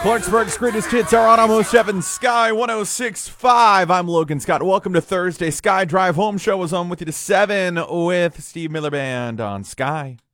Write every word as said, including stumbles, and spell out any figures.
Clarksburg's greatest hits are on almost seven Sky one oh six point five. I'm Logan Scott. Welcome to Thursday. Sky Drive Home Show is on with you to seven with Steve Miller Band on Sky.